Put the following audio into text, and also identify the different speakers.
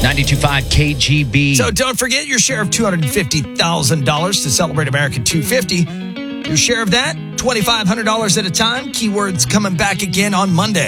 Speaker 1: 92.5 KGB.
Speaker 2: So don't forget your share of $250,000 to celebrate America 250. Your share of that, $2,500 at a time. Keywords coming back again on Monday.